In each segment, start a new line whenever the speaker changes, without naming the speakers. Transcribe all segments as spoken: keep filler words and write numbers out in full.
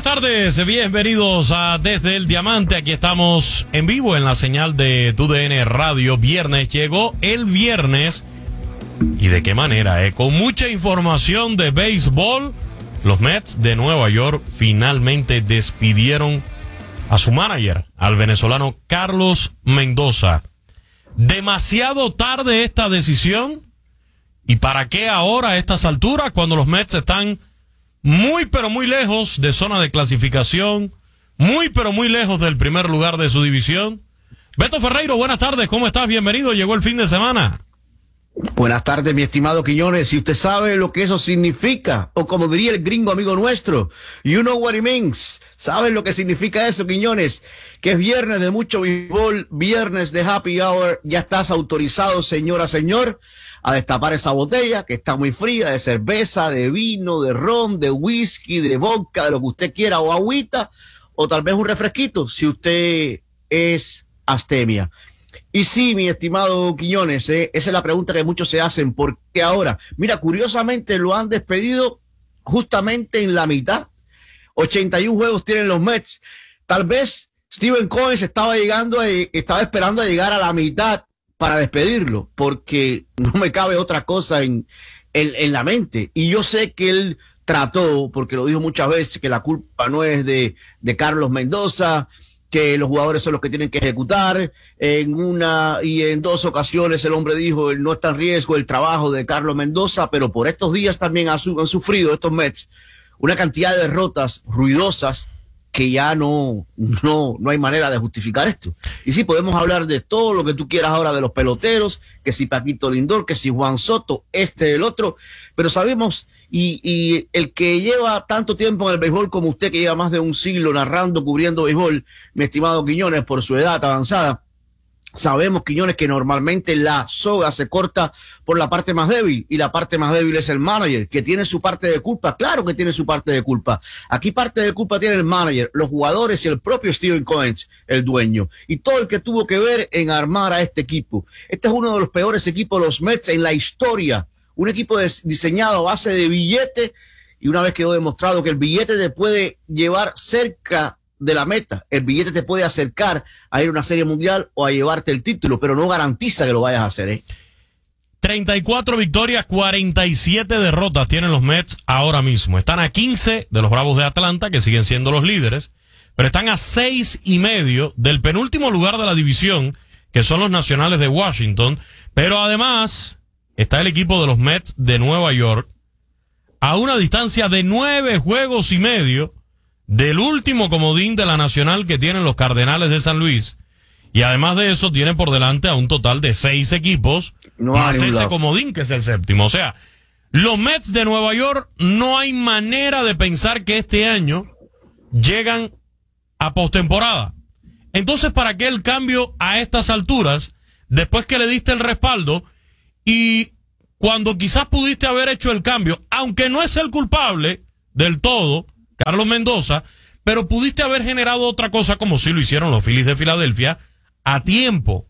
tardes, bienvenidos a Desde el Diamante. Aquí estamos en vivo en la señal de T U D N Radio. Viernes, llegó el viernes. ¿Y de qué manera? Eh? Con mucha información de béisbol. Los Mets de Nueva York finalmente despidieron a su manager, al venezolano Carlos Mendoza. Demasiado tarde esta decisión. ¿Y para qué ahora a estas alturas cuando los Mets están muy pero muy lejos de zona de clasificación, muy pero muy lejos del primer lugar de su división? Beto Ferreiro, buenas tardes, ¿cómo estás? Bienvenido, llegó el fin de semana.
Buenas tardes, mi estimado Quiñones. Si usted sabe lo que eso significa, o como diría el gringo amigo nuestro, you know what it means. ¿Sabes lo que significa eso, Quiñones? Que es viernes de mucho béisbol, viernes de happy hour. Ya estás autorizado, señora, señor, a destapar esa botella que está muy fría, de cerveza, de vino, de ron, de whisky, de vodka, de lo que usted quiera, o agüita, o tal vez un refresquito, si usted es astemia. Y sí, mi estimado Quiñones, eh, esa es la pregunta que muchos se hacen. ¿Por qué ahora? Mira, curiosamente lo han despedido justamente en la mitad. ochenta y uno juegos tienen los Mets. Tal vez Steven Cohen estaba llegando, a, estaba esperando a llegar a la mitad para despedirlo, porque no me cabe otra cosa en, en, en la mente. Y yo sé que él trató, porque lo dijo muchas veces, que la culpa no es de, de Carlos Mendoza, que los jugadores son los que tienen que ejecutar. En una y en dos ocasiones el hombre dijo, no está en riesgo el trabajo de Carlos Mendoza, pero por estos días también han, su, han sufrido estos Mets una cantidad de derrotas ruidosas que ya no, no, no hay manera de justificar esto. Y sí, podemos hablar de todo lo que tú quieras ahora de los peloteros, que si Paquito Lindor, que si Juan Soto, este, el otro, pero sabemos, y, y el que lleva tanto tiempo en el béisbol como usted, que lleva más de un siglo narrando, cubriendo béisbol, mi estimado Quiñones, por su edad avanzada, sabemos, Quiñones, que normalmente la soga se corta por la parte más débil, y la parte más débil es el manager, que tiene su parte de culpa. Claro que tiene su parte de culpa. Aquí parte de culpa tiene el manager, los jugadores y el propio Steven Cohen, el dueño, y todo el que tuvo que ver en armar a este equipo. Este es uno de los peores equipos de los Mets en la historia. Un equipo diseñado a base de billete, y una vez quedó demostrado que el billete te puede llevar cerca de la meta, el billete te puede acercar a ir a una serie mundial o a llevarte el título, pero no garantiza que lo vayas a hacer, ¿eh?
treinta y cuatro victorias, cuarenta y siete derrotas tienen los Mets ahora mismo. Están a quince de los Bravos de Atlanta, que siguen siendo los líderes, pero están a seis y medio del penúltimo lugar de la división, que son los Nacionales de Washington. Pero además está el equipo de los Mets de Nueva York a una distancia de nueve juegos y medio del último comodín de la Nacional que tienen los Cardenales de San Luis. Y además de eso, tiene por delante a un total de seis equipos, no más ese lado. comodín que es el séptimo. O sea, los Mets de Nueva York, no hay manera de pensar que este año llegan a postemporada. Entonces, ¿para qué el cambio a estas alturas? Después que le diste el respaldo y cuando quizás pudiste haber hecho el cambio, aunque no es el culpable del todo, Carlos Mendoza, pero pudiste haber generado otra cosa como si lo hicieron los Phillies de Filadelfia a tiempo.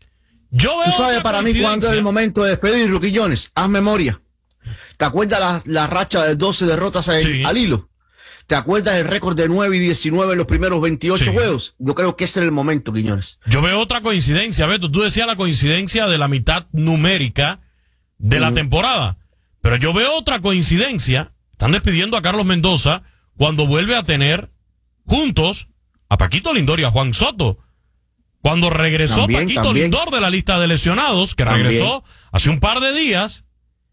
Yo veo.
Tú sabes para mí cuándo es el momento de despedirlo, Quiñones. Haz memoria. ¿Te acuerdas la, la racha de doce derrotas en, sí. al hilo? ¿Te acuerdas el récord de nueve y diecinueve en los primeros veintiocho sí. juegos? Yo creo que ese es el momento, Quiñones.
Yo veo otra coincidencia, Beto. Tú decías la coincidencia de la mitad numérica de uh-huh. la temporada. Pero yo veo otra coincidencia. Están despidiendo a Carlos Mendoza cuando vuelve a tener juntos a Paquito Lindor y a Juan Soto. Cuando regresó también, Paquito también. Lindor de la lista de lesionados, que también. regresó hace un par de días,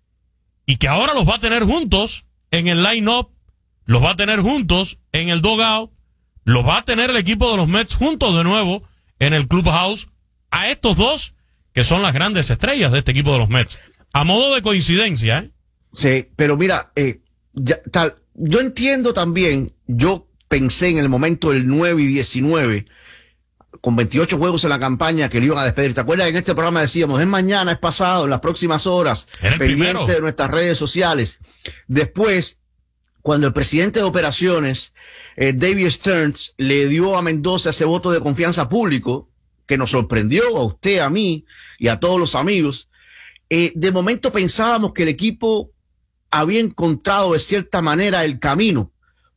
y que ahora los va a tener juntos en el line-up, los va a tener juntos en el dugout, los va a tener el equipo de los Mets juntos de nuevo en el clubhouse, a estos dos que son las grandes estrellas de este equipo de los Mets. A modo de coincidencia, ¿eh?
Sí, pero mira, eh, ya, tal... Yo entiendo también, yo pensé en el momento del nueve y diecinueve, con veintiocho juegos en la campaña, que lo iban a despedir. ¿Te acuerdas? En este programa decíamos, es mañana, es pasado, en las próximas horas, pendiente de nuestras redes sociales. Después, cuando el presidente de operaciones, eh, David Stearns, le dio a Mendoza ese voto de confianza público, que nos sorprendió a usted, a mí y a todos los amigos, eh, de momento pensábamos que el equipo había encontrado de cierta manera el camino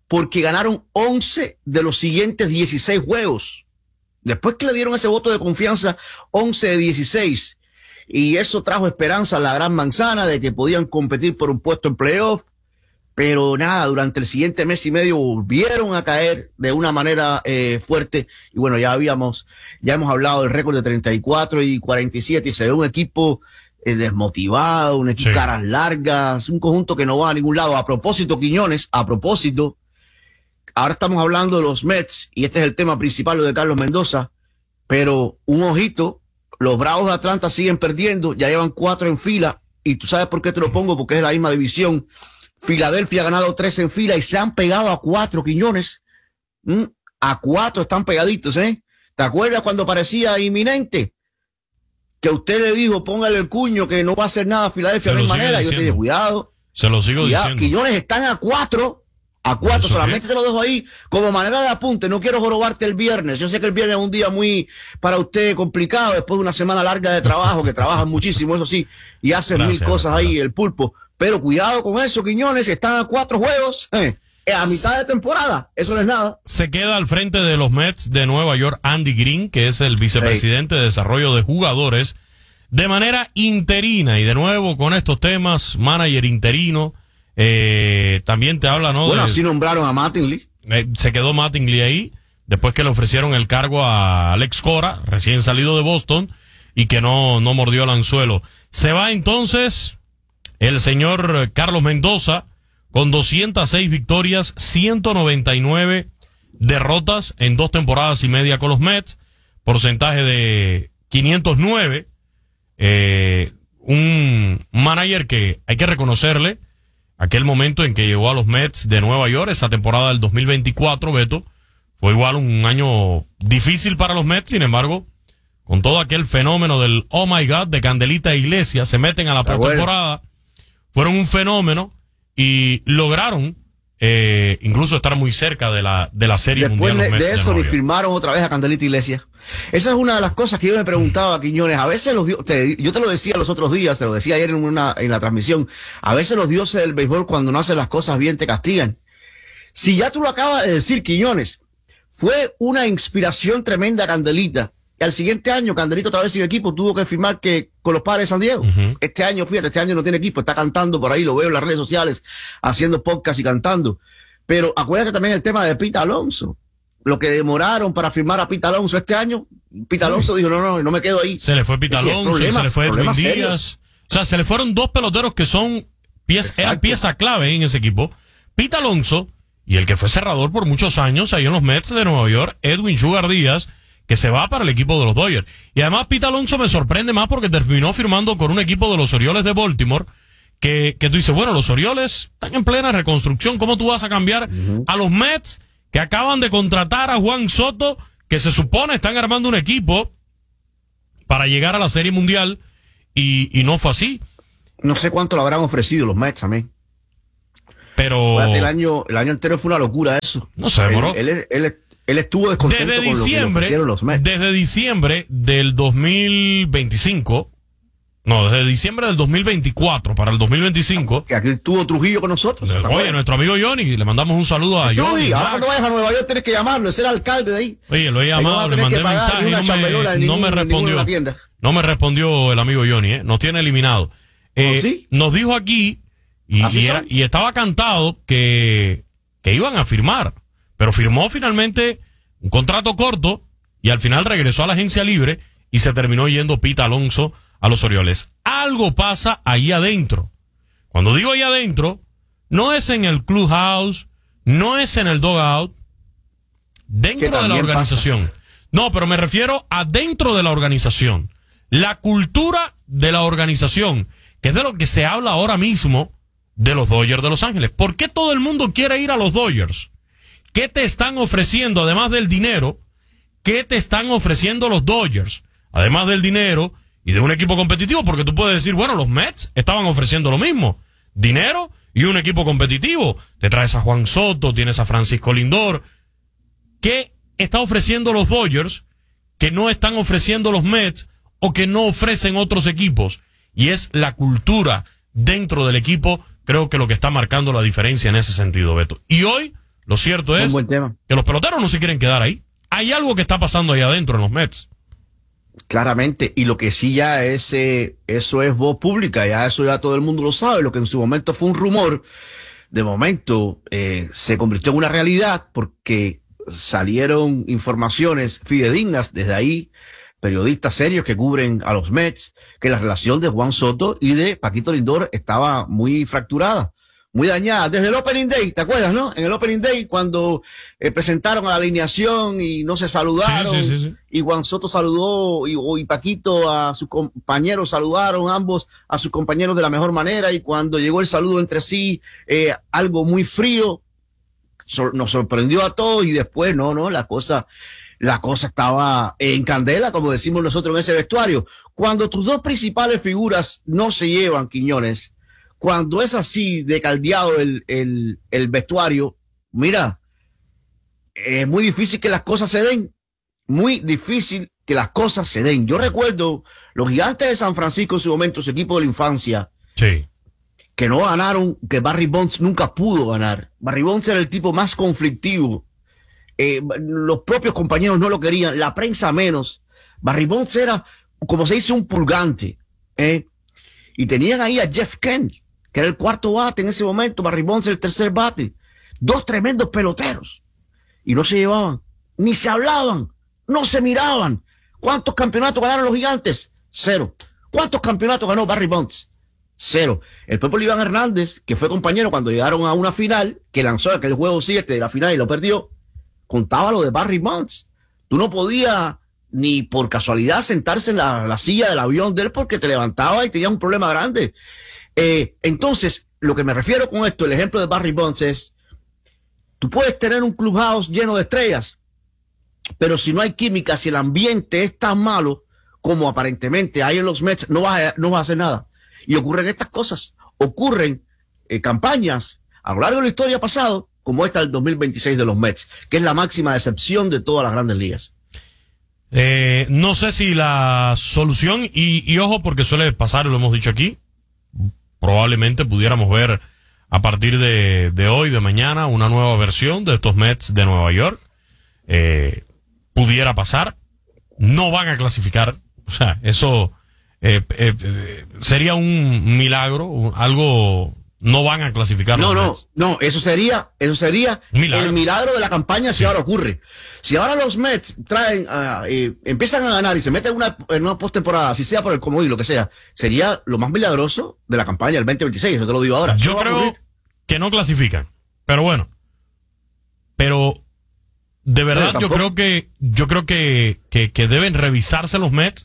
porque ganaron once de los siguientes dieciséis juegos. Después que le dieron ese voto de confianza, once de dieciséis. Y eso trajo esperanza a la gran manzana de que podían competir por un puesto en playoff. Pero nada, durante el siguiente mes y medio volvieron a caer de una manera eh, fuerte. Y bueno, ya habíamos, ya hemos hablado del récord de treinta y cuatro y cuarenta y siete. Y se ve un equipo eh, desmotivado, un equipo
sí.
caras largas, un conjunto que no va a ningún lado. A propósito, Quiñones, a propósito, ahora estamos hablando de los Mets, y este es el tema principal, lo de Carlos Mendoza, pero un ojito, los Bravos de Atlanta siguen perdiendo, ya llevan cuatro en fila, y tú sabes por qué te lo pongo, porque es la misma división. Filadelfia ha ganado tres en fila y se han pegado a cuatro, Quiñones. ¿Mm? A cuatro están pegaditos, ¿eh? ¿Te acuerdas cuando parecía inminente? Que usted le dijo, póngale el cuño, que no va a hacer nada a Filadelfia, no hay manera. Yo te dije, cuidado.
Se lo sigo
cuidado.
diciendo.
Quiñones están a cuatro. A cuatro, solamente qué? Te lo dejo ahí como manera de apunte. No quiero jorobarte el viernes. Yo sé que el viernes es un día muy, para usted, complicado, después de una semana larga de trabajo, que trabajan muchísimo, eso sí, y hacen gracias, mil cosas gracias. Ahí, el pulpo. Pero cuidado con eso, Quiñones, están a cuatro juegos, eh, a mitad de temporada. Eso no es nada.
Se queda al frente de los Mets de Nueva York Andy Green, que es el vicepresidente sí. de desarrollo de jugadores, de manera interina. Y de nuevo, con estos temas, manager interino. Eh, también te habla, ¿no?
Bueno,
de,
así nombraron a Mattingly.
Eh, se quedó Mattingly ahí, después que le ofrecieron el cargo a Alex Cora, recién salido de Boston, y que no, no mordió el anzuelo. Se va entonces el señor Carlos Mendoza, con doscientas seis victorias, ciento noventa y nueve derrotas en dos temporadas y media con los Mets, porcentaje de quinientos nueve, eh, un manager que hay que reconocerle. Aquel momento en que llegó a los Mets de Nueva York, esa temporada del dos mil veinticuatro, Beto, fue igual un año difícil para los Mets. Sin embargo, con todo aquel fenómeno del oh my God de Candelita Iglesias, se meten a la pretemporada, fueron un fenómeno y lograron eh, incluso estar muy cerca de la de la Serie
Después
Mundial.
Después de, de eso, ni firmaron otra vez a Candelita Iglesias. Esa es una de las cosas que yo me preguntaba, Quiñones. A veces los dioses, te, yo te lo decía los otros días, te lo decía ayer en una en la transmisión, a veces los dioses del béisbol, cuando no hacen las cosas bien, te castigan. Si ya tú lo acabas de decir, Quiñones, fue una inspiración tremenda Candelita. Y al siguiente año, Candelita otra vez sin equipo, tuvo que firmar que con los Padres de San Diego. Uh-huh. Este año, fíjate, este año no tiene equipo, está cantando por ahí, lo veo en las redes sociales, haciendo podcast y cantando. Pero acuérdate también el tema de Pete Alonso. Lo que demoraron para firmar a Pete Alonso este año, Pete Alonso sí. dijo, no, no, no me quedo ahí.
Se le fue Pete Alonso, problemas, se le fue Edwin Díaz. O sea, se le fueron dos peloteros que son pieza, eran pieza clave en ese equipo. Pete Alonso y el que fue cerrador por muchos años ahí en los Mets de Nueva York, Edwin Sugar Díaz, que se va para el equipo de los Dodgers. Y además Pete Alonso me sorprende más porque terminó firmando con un equipo de los Orioles de Baltimore, que, que tú dices, bueno, los Orioles están en plena reconstrucción, ¿cómo tú vas a cambiar uh-huh. a los Mets que acaban de contratar a Juan Soto, que se supone están armando un equipo para llegar a la Serie Mundial, y, y no fue así?
No sé cuánto le habrán ofrecido los Mets a mí.
Pero
el año, el año entero fue una locura eso.
No se demoró.
Él, él, él, él estuvo descontento
desde
con
diciembre,
lo que le ofrecieron los Mets.
Desde diciembre del dos mil veinticinco, no, desde diciembre del dos mil veinticuatro para el dos mil veinticinco.
Que aquí estuvo Trujillo con nosotros.
Oye, nuestro amigo Johnny, le mandamos un saludo a Johnny.
Trujillo, ahora cuando vayas a Nueva York tienes que llamarlo, es el alcalde de ahí.
Oye, lo he llamado, no le mandé mensaje y no me, no me respondió. No me respondió el amigo Johnny, ¿eh? Nos tiene eliminado. Eh,
¿Oh, sí?
Nos dijo aquí, y, y, era, y estaba cantado que, que iban a firmar, pero firmó finalmente un contrato corto y al final regresó a la agencia libre y se terminó yendo Pete Alonso a los Orioles. Algo pasa ahí adentro. Cuando digo ahí adentro, no es en el clubhouse, no es en el dugout, dentro de la organización. Pasa. No, pero me refiero a dentro de la organización. La cultura de la organización, que es de lo que se habla ahora mismo de los Dodgers de Los Ángeles. ¿Por qué todo el mundo quiere ir a los Dodgers? ¿Qué te están ofreciendo además del dinero? ¿Qué te están ofreciendo los Dodgers? Además del dinero y de un equipo competitivo, porque tú puedes decir, bueno, los Mets estaban ofreciendo lo mismo. Dinero y un equipo competitivo. Te traes a Juan Soto, tienes a Francisco Lindor. ¿Qué está ofreciendo los Dodgers que no están ofreciendo los Mets o que no ofrecen otros equipos? Y es la cultura dentro del equipo, creo que lo que está marcando la diferencia en ese sentido, Beto. Y hoy Lo cierto es
Un buen tema.
que los peloteros no se quieren quedar ahí. Hay algo que está pasando ahí adentro en los Mets.
Claramente, y lo que sí ya es, eh, eso es voz pública, ya eso ya todo el mundo lo sabe, lo que en su momento fue un rumor, de momento eh, se convirtió en una realidad porque salieron informaciones fidedignas desde ahí, periodistas serios que cubren a los Mets, que la relación de Juan Soto y de Paquito Lindor estaba muy fracturada, muy dañada. Desde el Opening Day, ¿te acuerdas, no? En el Opening Day, cuando eh, presentaron a la alineación y no se saludaron,
sí, sí, sí, sí.
y Juan Soto saludó, y, y Paquito a sus compañeros saludaron, ambos a sus compañeros de la mejor manera, y cuando llegó el saludo entre sí, eh, algo muy frío, so, nos sorprendió a todos, y después, no, no, la cosa... La cosa estaba en candela, como decimos nosotros en ese vestuario. Cuando tus dos principales figuras no se llevan, Quiñones, cuando es así de caldeado el, el, el vestuario, mira, es muy difícil que las cosas se den. Muy difícil que las cosas se den. Yo recuerdo los Gigantes de San Francisco en su momento, su equipo de la infancia,
Sí.
que no ganaron, que Barry Bonds nunca pudo ganar. Barry Bonds era el tipo más conflictivo. Eh, los propios compañeros no lo querían, la prensa menos. Barry Bonds era, como se dice, un purgante. ¿eh? Y tenían ahí a Jeff Kent, que era el cuarto bate en ese momento, Barry Bonds el tercer bate. Dos tremendos peloteros. Y no se llevaban, ni se hablaban, no se miraban. ¿Cuántos campeonatos ganaron los Gigantes? Cero. ¿Cuántos campeonatos ganó Barry Bonds? Cero. El propio Iván Hernández, que fue compañero cuando llegaron a una final, que lanzó aquel juego siete de la final y lo perdió, contaba lo de Barry Bonds. Tú no podías ni por casualidad sentarse en la, la silla del avión de él porque te levantaba y tenías un problema grande. Eh, entonces, lo que me refiero con esto, el ejemplo de Barry Bonds es, tú puedes tener un clubhouse lleno de estrellas, pero si no hay química, si el ambiente es tan malo como aparentemente hay en los Mets, no vas a, no vas a hacer nada. Y ocurren estas cosas, ocurren eh, campañas a lo largo de la historia pasado, como esta del dos mil veintiséis de los Mets, que es la máxima decepción de todas las grandes ligas.
Eh, no sé si la solución, y, y ojo porque suele pasar, lo hemos dicho aquí, probablemente pudiéramos ver a partir de, de hoy, de mañana, una nueva versión de estos Mets de Nueva York. Eh, pudiera pasar, no van a clasificar, o sea, eso eh, eh, eh, sería un milagro, un, algo... No van a clasificar.
No,
los
no,
Mets.
no, eso sería, eso sería
milagro.
el milagro de la campaña si sí. ahora ocurre. Si ahora los Mets traen, uh, eh, empiezan a ganar y se meten en una, en una postemporada, si sea por el comodín, lo que sea, sería lo más milagroso de la campaña del veinte veintiséis, eso te lo digo ahora.
Yo creo que no clasifican, pero bueno, pero de verdad no, yo creo que, yo creo que, que, que deben revisarse los Mets.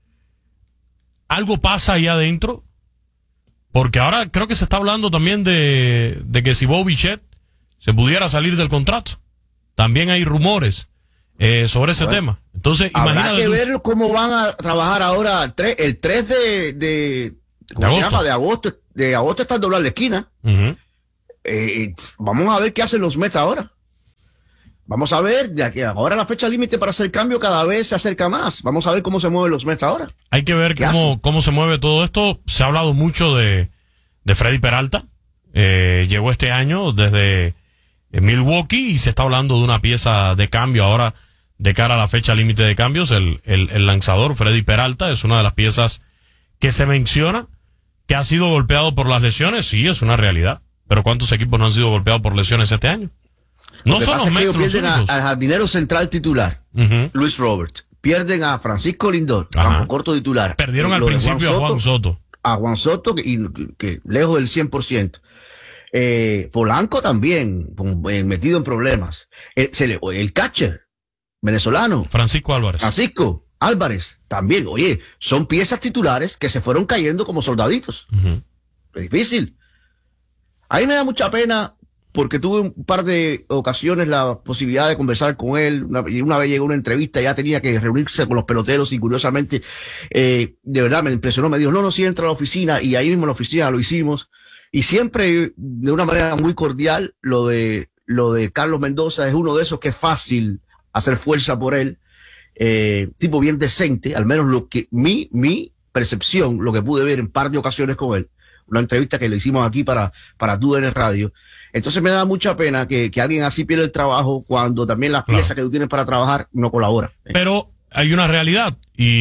Algo pasa ahí adentro. Porque ahora creo que se está hablando también de, de que si Bo Bichette se pudiera salir del contrato. También hay rumores eh, sobre ese bueno, tema. Entonces, imagínate.
Habrá que
tú.
ver cómo van a trabajar ahora el tres, el tres de, de, ¿cómo
de
se
agosto.
llama? De agosto. De agosto está el doblar la esquina.
Uh-huh.
eh, vamos a ver qué hacen los Mets ahora. Vamos a ver, ya que ahora la fecha límite para hacer cambio cada vez se acerca más. Vamos a ver cómo se mueven los Mets ahora.
Hay que ver cómo, cómo se mueve todo esto. Se ha hablado mucho de, de Freddy Peralta. Eh, llegó este año desde Milwaukee y se está hablando de una pieza de cambio ahora de cara a la fecha límite de cambios. El, el, el lanzador Freddy Peralta es una de las piezas que se menciona que ha sido golpeado por las lesiones. Sí, es una realidad. Pero ¿cuántos equipos no han sido golpeados por lesiones este año? No son los Mets los únicos.
Al jardinero central titular, uh-huh. Luis Robert. Pierden a Francisco Lindor, Ajá. campo corto titular.
Perdieron al principio Juan a Juan Soto.
A Juan Soto, que, y, que lejos del cien por ciento. Eh, Polanco también, metido en problemas. El, se le, el catcher venezolano.
Francisco Álvarez.
Francisco Álvarez, también. Oye, son piezas titulares que se fueron cayendo como soldaditos. Uh-huh. Es difícil. Ahí me da mucha pena porque tuve un par de ocasiones la posibilidad de conversar con él, una, y una vez llegó una entrevista, ya tenía que reunirse con los peloteros y curiosamente, eh, de verdad me impresionó, me dijo, no, no, sí entra a la oficina, y ahí mismo en la oficina lo hicimos, y siempre de una manera muy cordial, lo de, lo de Carlos Mendoza es uno de esos que es fácil hacer fuerza por él, eh, tipo bien decente, al menos lo que, mi, mi percepción, lo que pude ver en par de ocasiones con él, una entrevista que le hicimos aquí para, para D N Radio. Entonces me da mucha pena que, que alguien así pierda el trabajo cuando también las piezas claro. que tú tienes para trabajar no colaboran.
Pero hay una realidad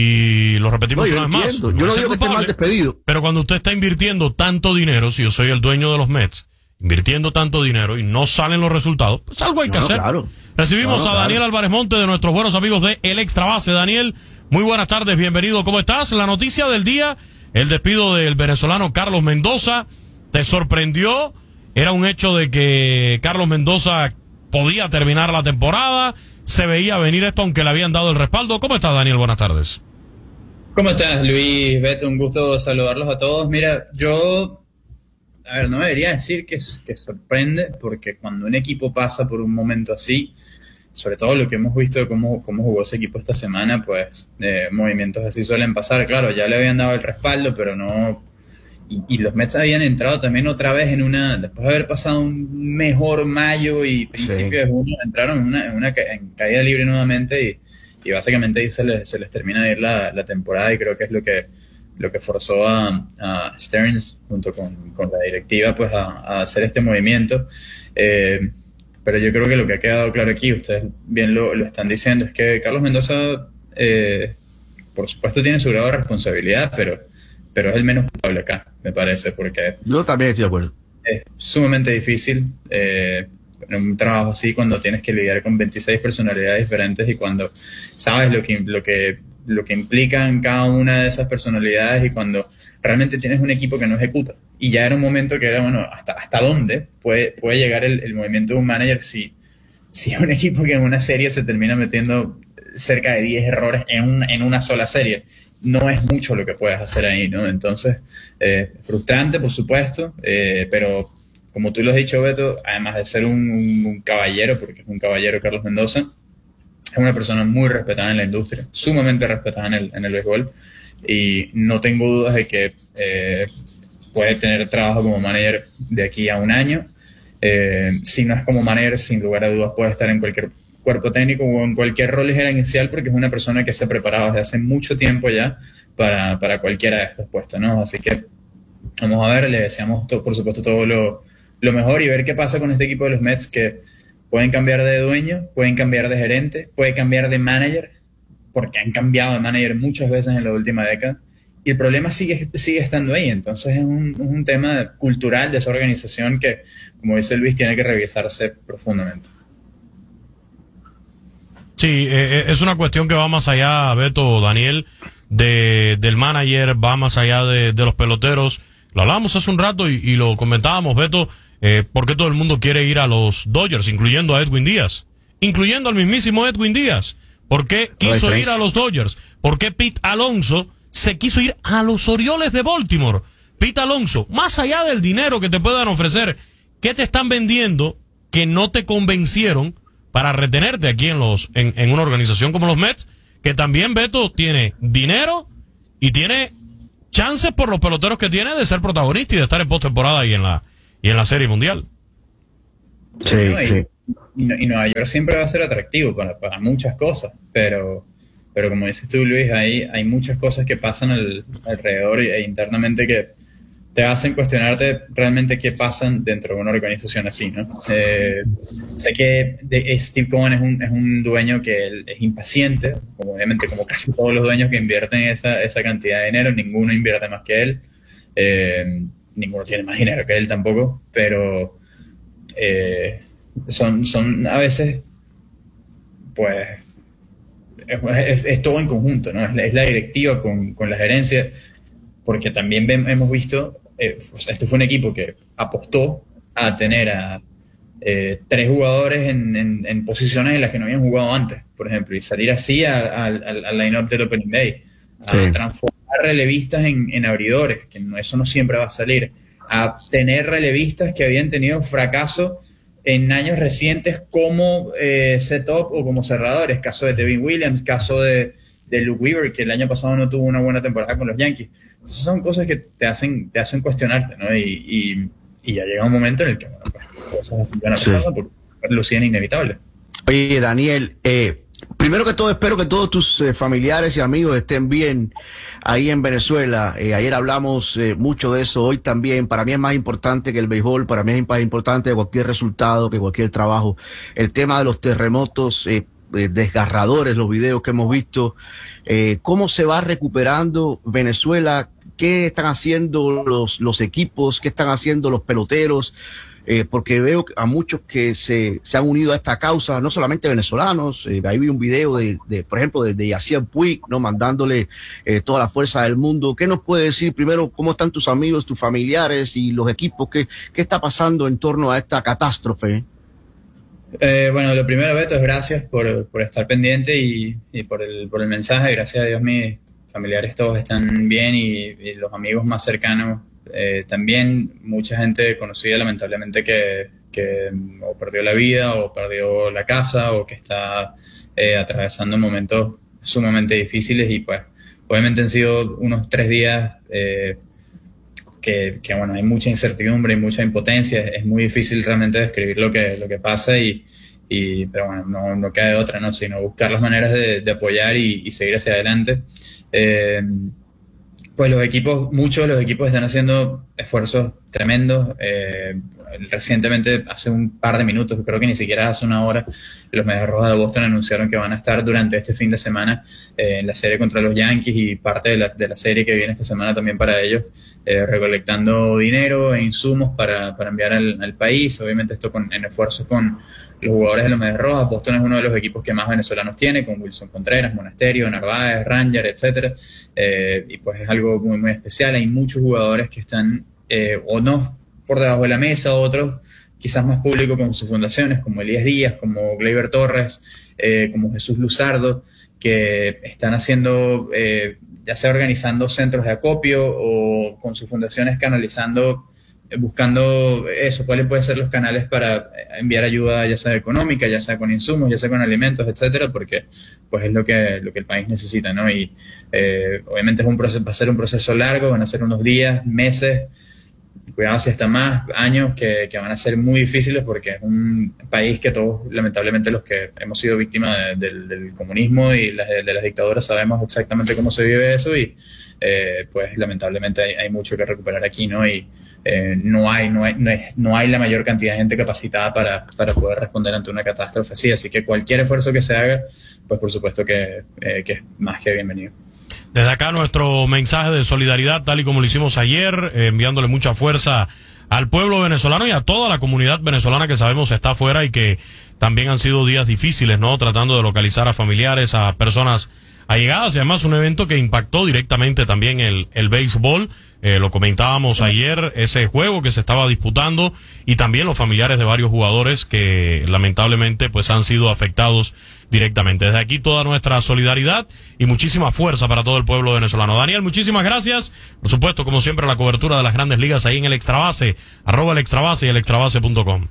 y lo repetimos
no,
una vez más.
No yo no digo que esté mal despedido.
Pero cuando usted está invirtiendo tanto dinero, si yo soy el dueño de los Mets, invirtiendo tanto dinero y no salen los resultados, pues algo hay que no, hacer. Claro. Recibimos no, no, a Daniel claro. Álvarez Monte de nuestros buenos amigos de El Extra Base. Daniel, muy buenas tardes, bienvenido. ¿Cómo estás? La noticia del día, el despido del venezolano Carlos Mendoza. ¿Te sorprendió? ¿Era un hecho de que Carlos Mendoza podía terminar la temporada? ¿Se veía venir esto aunque le habían dado el respaldo? ¿Cómo estás, Daniel? Buenas tardes.
¿Cómo estás, Luis? Beto, un gusto saludarlos a todos. Mira, yo, a ver, no me debería decir que, que sorprende, porque cuando un equipo pasa por un momento así, sobre todo lo que hemos visto de cómo, cómo jugó ese equipo esta semana, pues eh, movimientos así suelen pasar. Claro, ya le habían dado el respaldo, pero no... Y, y los Mets habían entrado también otra vez en una, después de haber pasado un mejor mayo y principio sí. de junio, entraron en una, en una en caída libre nuevamente y, y básicamente ahí se les, se les termina de ir la, la temporada, y creo que es lo que lo que forzó a, a Stearns junto con, con la directiva pues a, a hacer este movimiento. Eh, pero yo creo que lo que ha quedado claro aquí, ustedes bien lo, lo están diciendo, es que Carlos Mendoza eh, por supuesto tiene su grado de responsabilidad, pero pero es el menos culpable acá, me parece, porque...
Yo también estoy de acuerdo.
Es sumamente difícil eh, en un trabajo así, cuando tienes que lidiar con veintiséis personalidades diferentes y cuando sabes lo que, lo que, lo que implican cada una de esas personalidades, y cuando realmente tienes un equipo que no ejecuta. Y ya era un momento que era, bueno, ¿hasta, hasta dónde puede, puede llegar el, el movimiento de un manager si, si es un equipo que en una serie se termina metiendo cerca de diez errores en, un, en una sola serie? No es mucho lo que puedes hacer ahí, ¿no? Entonces, eh, frustrante, por supuesto, eh, pero como tú lo has dicho, Beto, además de ser un, un, un caballero, porque es un caballero Carlos Mendoza, es una persona muy respetada en la industria, sumamente respetada en el, en el béisbol, y no tengo dudas de que eh, puede tener trabajo como manager de aquí a un año. Eh, si no es como manager, sin lugar a dudas puede estar en cualquier cuerpo técnico o en cualquier rol gerencial, porque es una persona que se ha preparado desde hace mucho tiempo ya para, para cualquiera de estos puestos, ¿no? Así que vamos a ver, le deseamos todo, por supuesto todo lo, lo mejor, y ver qué pasa con este equipo de los Mets, que pueden cambiar de dueño, pueden cambiar de gerente, pueden cambiar de manager, porque han cambiado de manager muchas veces en la última década, y el problema sigue, sigue estando ahí. Entonces es un, un tema cultural de esa organización que, como dice Luis, tiene que revisarse profundamente.
Sí, eh, es una cuestión que va más allá, Beto, Daniel, de, del manager, va más allá de, de los peloteros. Lo hablábamos hace un rato y, y lo comentábamos, Beto, eh, por qué todo el mundo quiere ir a los Dodgers, incluyendo a Edwin Díaz, incluyendo al mismísimo Edwin Díaz. ¿Por qué quiso ir a los Dodgers? ¿Por qué Pete Alonso se quiso ir a los Orioles de Baltimore? Pete Alonso, más allá del dinero que te puedan ofrecer, ¿qué te están vendiendo que no te convencieron para retenerte aquí en los en, en una organización como los Mets, que también, Beto, tiene dinero y tiene chances por los peloteros que tiene de ser protagonista y de estar en postemporada y en la y en la Serie Mundial?
Sí, y, sí. Y, y Nueva York siempre va a ser atractivo para, para muchas cosas, pero pero como dices tú, Luis, hay, hay muchas cosas que pasan al, alrededor e internamente que te hacen cuestionarte realmente qué pasan dentro de una organización así, ¿no? Eh, sé que de, Steve Cohen es un, es un dueño que él es impaciente, como obviamente como casi todos los dueños que invierten esa, esa cantidad de dinero, ninguno invierte más que él, eh, ninguno tiene más dinero que él tampoco, pero eh, son, son a veces, pues, es, es, es todo en conjunto, ¿no? Es la, es la directiva con, con la gerencia, porque también ven, hemos visto... Eh, este fue un equipo que apostó a tener a eh, tres jugadores en, en, en posiciones en las que no habían jugado antes, por ejemplo, y salir así al line-up del Opening Day, a sí. transformar relevistas en, en abridores, que no, eso no siempre va a salir, a tener relevistas que habían tenido fracaso en años recientes como eh, set-up o como cerradores, caso de Devin Williams, caso de, de Luke Weaver, que el año pasado no tuvo una buena temporada con los Yankees. Entonces son cosas que te hacen te hacen cuestionarte, ¿no? Y, y, y ya llega un momento en el que, bueno, pues, cosas así van a pasar, sí. porque lucían inevitables.
Oye, Daniel, eh, Primero que todo, espero que todos tus eh, familiares y amigos estén bien ahí en Venezuela. Eh, ayer hablamos eh, mucho de eso, hoy también. Para mí es más importante que el béisbol, para mí es más importante que cualquier resultado, que cualquier trabajo. El tema de los terremotos, eh, eh, desgarradores, los videos que hemos visto. Eh, ¿Cómo se va recuperando Venezuela? ¿Qué están haciendo los, los equipos? ¿Qué están haciendo los peloteros? Eh, porque veo a muchos que se, se han unido a esta causa, no solamente venezolanos. Eh, ahí vi un video de, de por ejemplo, de, de Yacine Puig, ¿no? Mandándole eh, toda la fuerza del mundo. ¿Qué nos puede decir primero? ¿Cómo están tus amigos, tus familiares y los equipos? ¿Qué, qué está pasando en torno a esta catástrofe?
Eh, bueno, lo primero, Beto, es gracias por, por estar pendiente y, y por, el, por el mensaje. Gracias a Dios mis familiares todos están bien y, y los amigos más cercanos eh, también. Mucha gente conocida lamentablemente que, que o perdió la vida o perdió la casa o que está eh, atravesando momentos sumamente difíciles y pues obviamente han sido unos tres días eh, que, que bueno, hay mucha incertidumbre y mucha impotencia. Es muy difícil realmente describir lo que, lo que pasa y, y pero bueno, no, no queda de otra, ¿no? Sino buscar las maneras de, de apoyar y, y seguir hacia adelante. Eh, pues los equipos, muchos de los equipos están haciendo esfuerzos tremendos. Eh, recientemente, hace un par de minutos, creo que ni siquiera hace una hora, los Medias Rojas de Boston anunciaron que van a estar durante este fin de semana eh, en la serie contra los Yankees y parte de la, de la serie que viene esta semana también para ellos, eh, recolectando dinero e insumos para, para enviar al, al país. Obviamente esto con, en esfuerzos con los jugadores de los Medias Rojas. Boston es uno de los equipos que más venezolanos tiene, con Wilson Contreras, Monasterio, Narváez, Ranger, etcétera. Eh, y pues es algo muy, muy especial. Hay muchos jugadores que están eh, o no por debajo de la mesa, otros quizás más públicos con sus fundaciones, como Elías Díaz, como Gleyber Torres, eh, como Jesús Luzardo, que están haciendo, eh, ya sea organizando centros de acopio o con sus fundaciones canalizando, eh, buscando eso, cuáles pueden ser los canales para enviar ayuda, ya sea económica, ya sea con insumos, ya sea con alimentos, etcétera, porque pues es lo que, lo que el país necesita, ¿no? Y eh, obviamente es un proceso, va a ser un proceso largo, van a ser unos días, meses, cuidado si hasta más años que, que van a ser muy difíciles porque es un país que todos, lamentablemente los que hemos sido víctimas de, de, del comunismo y las, de las dictaduras sabemos exactamente cómo se vive eso y eh, pues lamentablemente hay, hay mucho que recuperar aquí, ¿no? Y eh, no, hay, no, hay, no, es, no hay la mayor cantidad de gente capacitada para, para poder responder ante una catástrofe así, así que cualquier esfuerzo que se haga, pues por supuesto que, eh, que es más que bienvenido.
Desde acá nuestro mensaje de solidaridad, tal y como lo hicimos ayer, eh, enviándole mucha fuerza al pueblo venezolano y a toda la comunidad venezolana que sabemos está afuera y que también han sido días difíciles, ¿no? Tratando de localizar a familiares, a personas allegadas y además un evento que impactó directamente también el, el béisbol. Eh, lo comentábamos sí. ayer, ese juego que se estaba disputando y también los familiares de varios jugadores que lamentablemente pues han sido afectados directamente. Desde aquí toda nuestra solidaridad y muchísima fuerza para todo el pueblo venezolano. Daniel, muchísimas gracias. Por supuesto, como siempre, la cobertura de las grandes ligas ahí en el Extrabase, arroba el Extrabase y el extrabase punto com.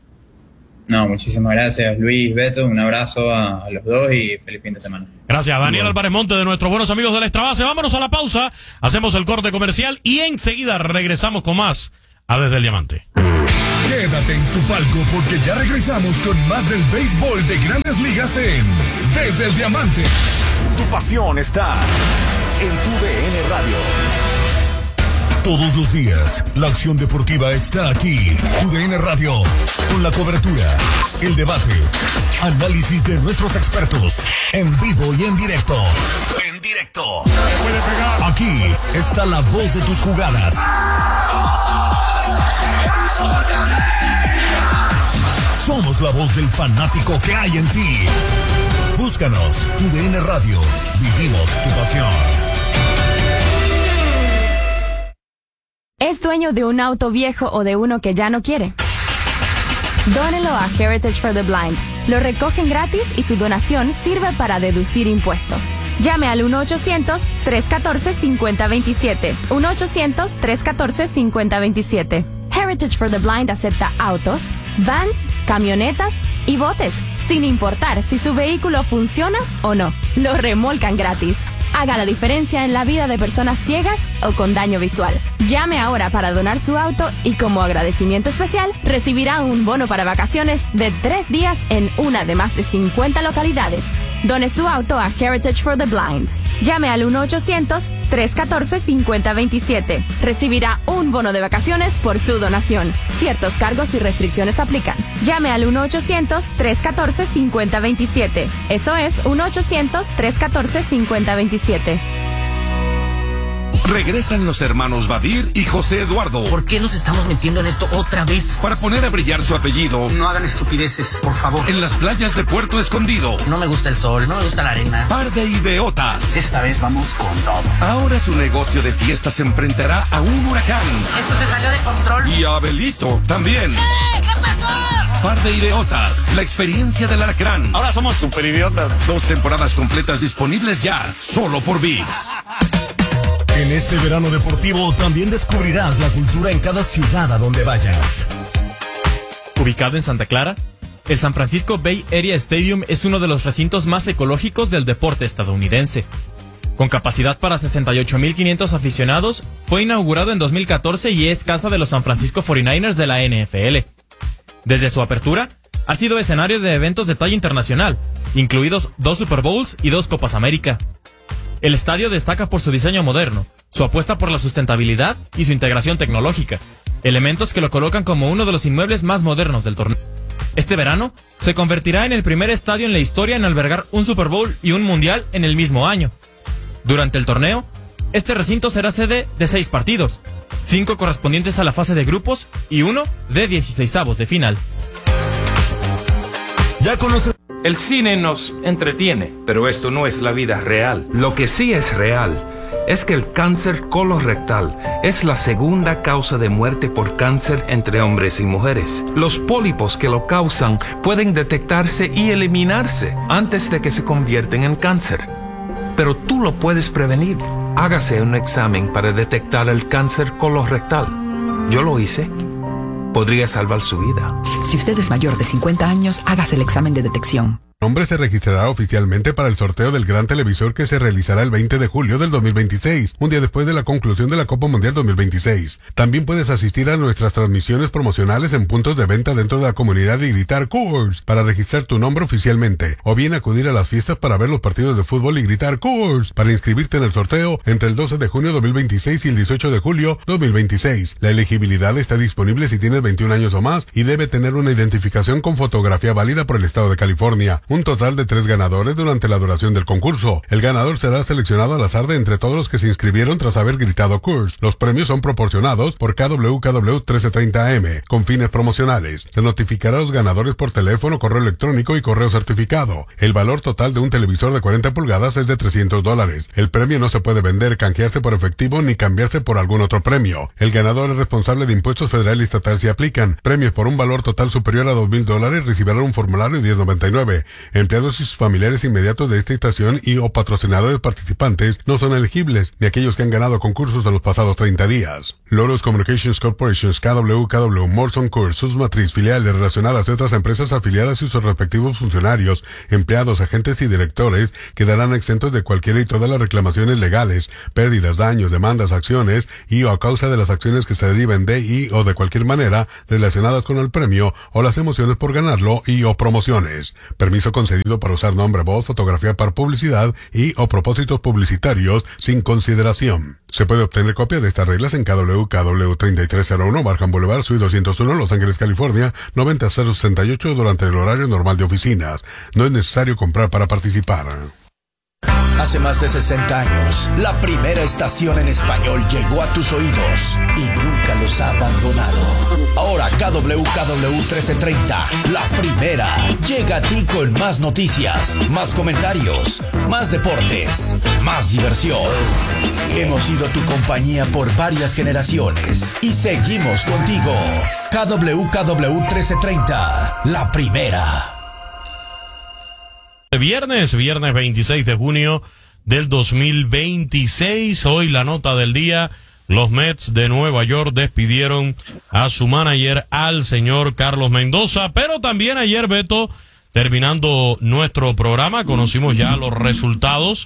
No, muchísimas gracias, Luis, Beto. Un abrazo a, a los dos y feliz fin de semana.
Gracias, Daniel Álvarez Monte, de nuestros buenos amigos del Extrabase. Vámonos a la pausa, hacemos el corte comercial y enseguida regresamos con más a Desde el Diamante.
Quédate en tu palco porque ya regresamos con más del béisbol de Grandes Ligas en Desde el Diamante.
Tu pasión está en tu D N Radio.
Todos los días, la acción deportiva está aquí. Tu D N Radio, con la cobertura, el debate, análisis de nuestros expertos, en vivo y en directo. En directo. Aquí está la voz de tus jugadas. Somos la voz del fanático que hay en ti. Búscanos, Tu D N Radio. Vivimos tu pasión.
¿Es dueño de un auto viejo o de uno que ya no quiere? Dónelo a Heritage for the Blind. Lo recogen gratis y su donación sirve para deducir impuestos. Llame al uno ochocientos, tres uno cuatro, cinco cero dos siete. uno ochocientos, tres uno cuatro, cinco cero dos siete. Heritage for the Blind acepta autos, vans, camionetas y botes, sin importar si su vehículo funciona o no. Lo remolcan gratis. Haga la diferencia en la vida de personas ciegas o con daño visual. Llame ahora para donar su auto y como agradecimiento especial recibirá un bono para vacaciones de tres días en una de más de cincuenta localidades. Done su auto a Heritage for the Blind. Llame al uno ochocientos, tres uno cuatro, cinco cero dos siete. Recibirá un bono de vacaciones por su donación. Ciertos cargos y restricciones aplican. Llame al uno ochocientos, tres uno cuatro, cinco cero dos siete. Eso es uno ochocientos, tres uno cuatro, cinco cero dos siete.
Regresan los hermanos Badir y José Eduardo.
¿Por qué nos estamos metiendo en esto otra vez?
Para poner a brillar su apellido.
No hagan estupideces, por favor.
En las playas de Puerto Escondido.
No me gusta el sol, no me gusta la arena.
Par de idiotas.
Esta vez vamos con todo.
Ahora su negocio de fiestas se enfrentará a un huracán.
Esto se salió de control.
Y a Abelito también.
¡Eh! ¿Qué pasó?
Par de idiotas. La experiencia del alacrán.
Ahora somos super idiotas.
Dos temporadas completas disponibles ya, solo por ViX.
En este verano deportivo también descubrirás la cultura en cada ciudad a donde vayas.
Ubicado en Santa Clara, el San Francisco Bay Area Stadium es uno de los recintos más ecológicos del deporte estadounidense. Con capacidad para sesenta y ocho mil quinientos aficionados, fue inaugurado en dos mil catorce y es casa de los San Francisco cuarenta y nueve ers de la N F L. Desde su apertura, ha sido escenario de eventos de talla internacional, incluidos dos Super Bowls y dos Copas América. El estadio destaca por su diseño moderno, su apuesta por la sustentabilidad y su integración tecnológica, elementos que lo colocan como uno de los inmuebles más modernos del torneo. Este verano, se convertirá en el primer estadio en la historia en albergar un Super Bowl y un Mundial en el mismo año. Durante el torneo, este recinto será sede de seis partidos, cinco correspondientes a la fase de grupos y uno de dieciseisavos de final.
Ya conoces.
El cine nos entretiene, pero esto no es la vida real. Lo que sí es real es que el cáncer colorectal es la segunda causa de muerte por cáncer entre hombres y mujeres. Los pólipos que lo causan pueden detectarse y eliminarse antes de que se convierten en cáncer. Pero tú lo puedes prevenir. Hágase un examen para detectar el cáncer colorectal. Yo lo hice. Podría salvar su vida.
Si usted es mayor de cincuenta años, hágase el examen de detección.
El nombre se registrará oficialmente para el sorteo del gran televisor que se realizará el veinte de julio del dos mil veintiséis, un día después de la conclusión de la Copa Mundial dos mil veintiséis. También puedes asistir a nuestras transmisiones promocionales en puntos de venta dentro de la comunidad y gritar Coors para registrar tu nombre oficialmente, o bien acudir a las fiestas para ver los partidos de fútbol y gritar Coors para inscribirte en el sorteo entre el doce de junio de dos mil veintiséis y el dieciocho de julio de dos mil veintiséis. La elegibilidad está disponible si tienes veintiún años o más y debe tener una identificación con fotografía válida por el estado de California. Un total de tres ganadores durante la duración del concurso. El ganador será seleccionado al azar de entre todos los que se inscribieron tras haber gritado Coors. Los premios son proporcionados por K W K W trece treinta A M con fines promocionales. Se notificará a los ganadores por teléfono, correo electrónico y correo certificado. El valor total de un televisor de cuarenta pulgadas es de trescientos dólares. El premio no se puede vender, canjearse por efectivo ni cambiarse por algún otro premio. El ganador es responsable de impuestos federal y estatal si aplican. Premios por un valor total superior a dos mil dólares recibirán un formulario diez noventa y nueve. Empleados y sus familiares inmediatos de esta estación y o patrocinadores participantes no son elegibles, ni aquellos que han ganado concursos en los pasados treinta días. Lotus Communications Corporation, K W K W, Morrison Coors, sus matriz, filiales relacionadas a otras empresas afiliadas y sus respectivos funcionarios, empleados, agentes y directores quedarán exentos de cualquiera y todas las reclamaciones legales, pérdidas, daños, demandas, acciones y o a causa de las acciones que se deriven de y o de cualquier manera relacionadas con el premio o las emociones por ganarlo y o promociones. Permiso concedido para usar nombre, voz, fotografía para publicidad y o propósitos publicitarios sin consideración. Se puede obtener copia de estas reglas en K W K W treinta y tres cero uno Barham Boulevard, Suite doscientos uno, Los Ángeles, California, noventa cero sesenta y ocho durante el horario normal de oficinas. No es necesario comprar para participar.
Hace más de sesenta años, la primera estación en español llegó a tus oídos y nunca los ha abandonado. Ahora K W K W trece treinta, la primera, llega a ti con más noticias, más comentarios, más deportes, más diversión. Hemos sido tu compañía por varias generaciones y seguimos contigo. K W K W trece treinta, la primera.
Viernes, viernes veintiséis de junio del dos mil veintiséis. Hoy la nota del día: los Mets de Nueva York despidieron a su manager, al señor Carlos Mendoza. Pero también ayer, Beto, terminando nuestro programa, conocimos ya los resultados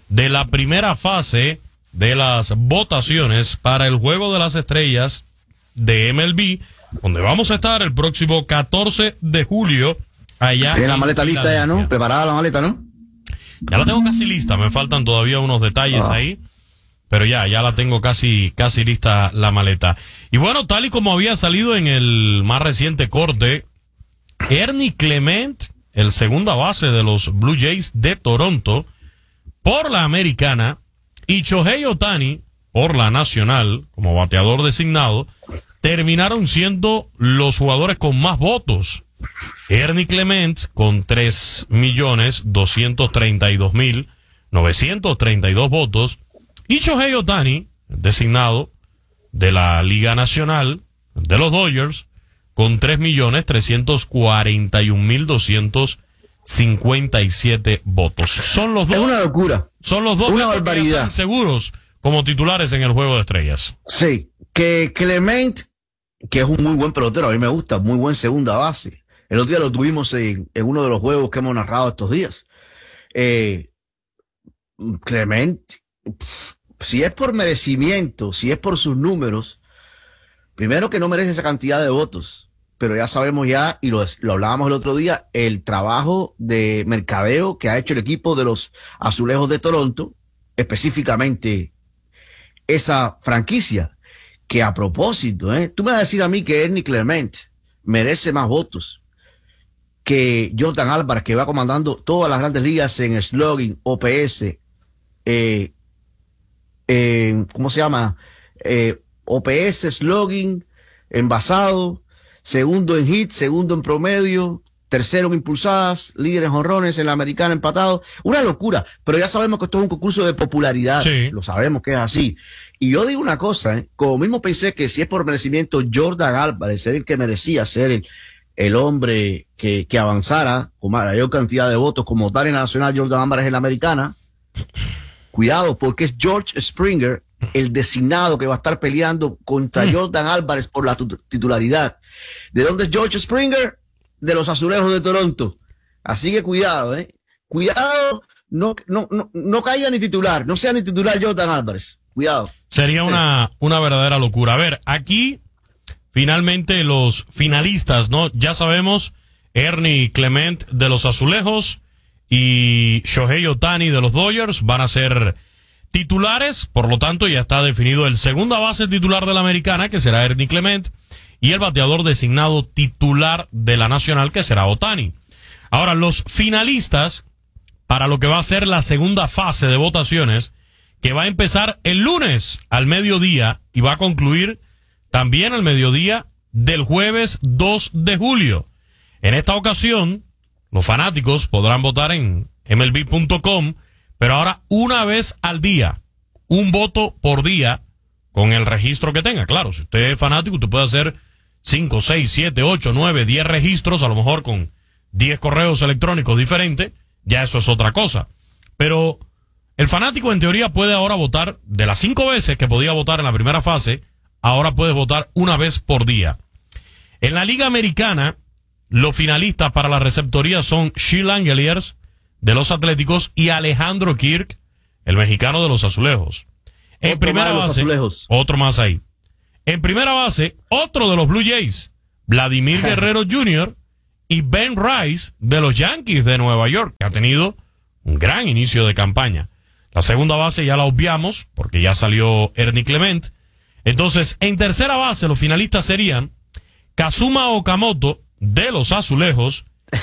de la primera fase de las votaciones para el Juego de las Estrellas de M L B, donde vamos a estar el próximo catorce de julio allá.
¿Tiene la maleta lista ya, no? ¿Preparada la maleta, no?
Ya la tengo casi lista, me faltan todavía unos detalles ah. ahí, pero ya, ya la tengo casi, casi lista la maleta. Y bueno, tal y como había salido en el más reciente corte, Ernie Clement, el segunda base de los Blue Jays de Toronto, por la americana, y Shohei Ohtani, por la nacional, como bateador designado, terminaron siendo los jugadores con más votos. Ernie Clement con tres millones doscientos treinta y dos mil novecientos treinta y dos votos, y Shohei Ohtani, designado de la Liga Nacional de los Dodgers, con tres millones trescientos cuarenta y un mil doscientos cincuenta y siete votos. Son los dos.
Es una locura.
Son los dos
una barbaridad.
Que están seguros como titulares en el Juego de Estrellas.
Sí, que Clement, que es un muy buen pelotero, a mí me gusta, muy buen segunda base. El otro día lo tuvimos en, en uno de los juegos que hemos narrado estos días. Eh, Clement, si es por merecimiento, si es por sus números, primero que no merece esa cantidad de votos, pero ya sabemos ya, y lo, lo hablábamos el otro día, el trabajo de mercadeo que ha hecho el equipo de los Azulejos de Toronto, específicamente esa franquicia, que a propósito, ¿eh? Tú me vas a decir a mí que Ernie Clement merece más votos que Jordan Álvarez, que va comandando todas las grandes ligas en slugging, O P S, eh, eh, ¿cómo se llama? Eh, O P S, slugging, envasado, segundo en hit, segundo en promedio, tercero en impulsadas, líder en jonrones en la americana empatado. Una locura, pero ya sabemos que esto es un concurso de popularidad. Sí. Lo sabemos que es así. Y yo digo una cosa, ¿eh? Como mismo pensé que si es por merecimiento Jordan Álvarez, ser el que merecía ser el, el hombre que, que avanzara con mayor cantidad de votos como tal en la nacional, Jordan Álvarez en la americana, cuidado, porque es George Springer el designado que va a estar peleando contra mm. Jordan Álvarez por la titularidad. ¿De dónde es George Springer? De los Azulejos de Toronto. Así que cuidado, eh. Cuidado, no, no, no, no caiga ni titular, no sea ni titular Jordan Álvarez. Cuidado.
Sería una, una verdadera locura. A ver, aquí, finalmente los finalistas, ¿no? Ya sabemos, Ernie Clement de los Azulejos y Shohei Ohtani de los Dodgers van a ser titulares, por lo tanto ya está definido el segunda base titular de la americana, que será Ernie Clement, y el bateador designado titular de la nacional, que será Ohtani. Ahora, los finalistas para lo que va a ser la segunda fase de votaciones, que va a empezar el lunes al mediodía y va a concluir también al mediodía del jueves dos de julio. En esta ocasión, los fanáticos podrán votar en M L B punto com, pero ahora una vez al día, un voto por día con el registro que tenga. Claro, si usted es fanático, usted puede hacer cinco, seis, siete, ocho, nueve, diez registros, a lo mejor con diez correos electrónicos diferentes, ya eso es otra cosa. Pero el fanático en teoría puede ahora votar de las cinco veces que podía votar en la primera fase, ahora puede votar una vez por día. En la Liga Americana, los finalistas para la receptoría son Shea Langeliers de los Atléticos y Alejandro Kirk, el mexicano de los Azulejos. En otro primera base, otro más ahí. En primera base, otro de los Blue Jays, Vladimir Guerrero junior y Ben Rice de los Yankees de Nueva York, que ha tenido un gran inicio de campaña. La segunda base ya la obviamos, porque ya salió Ernie Clement. Entonces, en tercera base, los finalistas serían Kazuma Okamoto de los Azulejos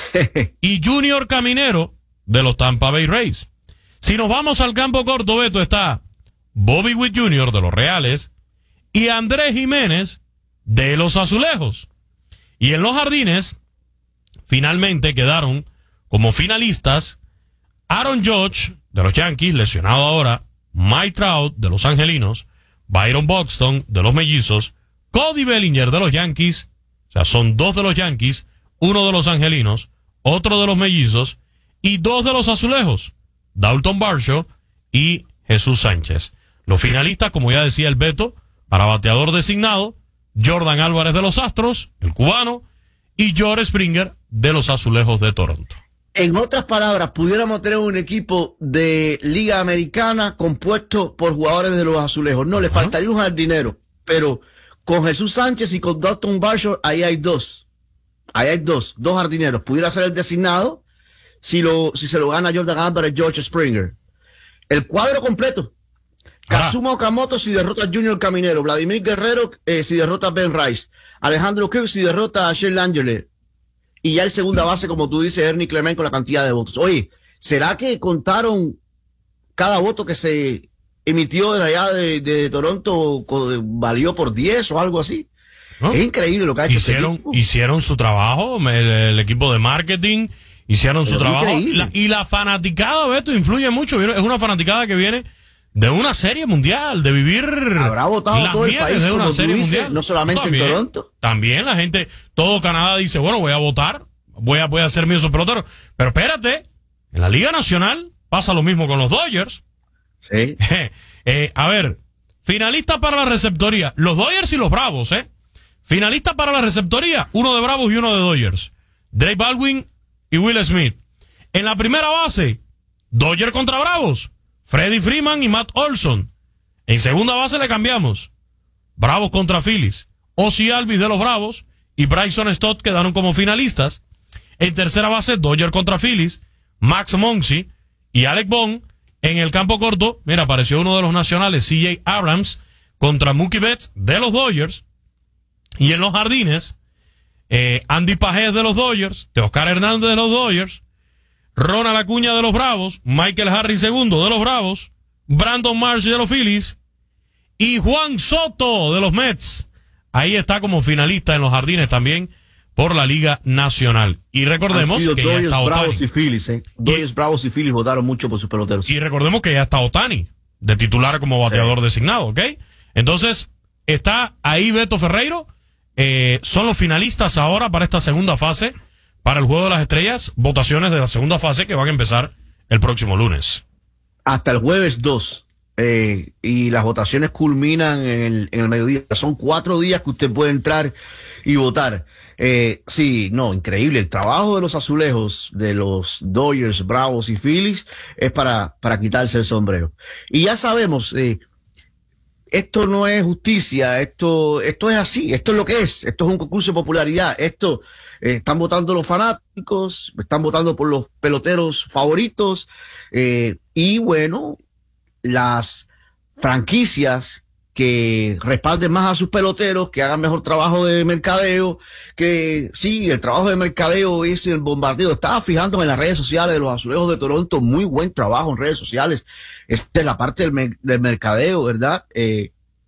y Junior Caminero de los Tampa Bay Rays. Si nos vamos al campo corto, Beto, está Bobby Witt junior de los Reales y Andrés Jiménez de los Azulejos. Y en los jardines, finalmente quedaron como finalistas Aaron Judge de los Yankees, lesionado ahora, Mike Trout de los Angelinos, Byron Buxton de los Mellizos, Cody Bellinger de los Yankees, o sea, son dos de los Yankees, uno de los Angelinos, otro de los Mellizos y dos de los Azulejos, Dalton Varsho y Jesús Sánchez. Los finalistas, como ya decía el Beto, para bateador designado, Jordan Álvarez de los Astros, el cubano, y George Springer de los Azulejos de Toronto.
En otras palabras, pudiéramos tener un equipo de Liga Americana compuesto por jugadores de los Azulejos. No, le
Ajá.
faltaría un jardinero, pero con Jesús Sánchez y con Dalton Varsho, ahí hay dos. Ahí hay dos, dos jardineros. Pudiera ser el designado si lo, si se lo gana Jordan Álvarez, George Springer. El cuadro completo.
Ahora.
Kazuma Okamoto si derrota a Junior Caminero. Vladimir Guerrero eh, si derrota a Ben Rice. Alejandro Kirk si derrota a Shea Langele. Y ya el segunda base, como tú dices, Ernie Clement con la cantidad de votos. Oye, ¿será que contaron cada voto que se emitió desde allá de, de Toronto con, valió por diez o algo así?
¿No?
Es increíble lo que ha hecho
Hicieron,
este equipo.
hicieron su trabajo, el, el equipo de marketing, hicieron su
Pero
trabajo.
increíble.
La- y la fanaticada, Beto, influye mucho. Es una fanaticada que viene de una serie mundial, de vivir
Habrá votado
las
todo el
mieles
país,
de una
como tú
serie
dices,
mundial.
no solamente en
También,
Toronto.
También la gente, todo Canadá dice, bueno, voy a votar, voy a, voy a hacer mío esos peloteros. Pero espérate, en la Liga Nacional pasa lo mismo con los Dodgers.
Sí.
Eh, a ver, finalista para la receptoría, los Dodgers y los Bravos, ¿eh? Finalista para la receptoría, uno de Bravos y uno de Dodgers. Drake Baldwin y Will Smith. En la primera base, Dodgers contra Bravos, Freddie Freeman y Matt Olson. En segunda base le cambiamos, Bravos contra Phillies. Ozzie Albies de los Bravos y Bryson Stott quedaron como finalistas. En tercera base, Dodgers contra Phillies, Max Muncy y Alec Bohm. En el campo corto, mira, apareció uno de los nacionales, C J Abrams, contra Mookie Betts de los Dodgers. Y en los jardines, eh, Andy Pajés de los Dodgers, Teoscar Hernández de los Dodgers, Ronald Acuña de los Bravos, Michael Harris segundo de los Bravos, Brandon Marsh de los Phillies y Juan Soto de los Mets. Ahí está como finalista en los jardines también por la Liga Nacional. Y recordemos
Han sido
que ya
Dodgers,
está Ohtani.
Bravos y Phillies, ¿eh? Dodgers, Bravos y Phillies votaron mucho por sus peloteros.
Y recordemos que ya está Ohtani, de titular como bateador
Sí.
designado, ¿ok? Entonces, está ahí Beto Ferreiro. Eh, son los finalistas ahora para esta segunda fase, para el Juego de las Estrellas. Votaciones de la segunda fase que van a empezar el próximo lunes.
Hasta el jueves dos. Eh, y las votaciones culminan en el, en el mediodía. Son cuatro días que usted puede entrar y votar. Eh, sí, no, increíble. El trabajo de los azulejos, de los Dodgers, Bravos y Phillies, es para, para quitarse el sombrero. Y ya sabemos, eh, esto no es justicia, esto, esto es así, esto es lo que es, esto es un concurso de popularidad, esto, eh, están votando los fanáticos, están votando por los peloteros favoritos, eh, y bueno, las franquicias que respalden más a sus peloteros, que hagan mejor trabajo de mercadeo, que sí, el trabajo de mercadeo es el bombardeo. Estaba fijándome en las redes sociales de los Azulejos de Toronto, muy buen trabajo en redes sociales. Esta es la parte del, mer- del mercadeo, ¿verdad? Eh,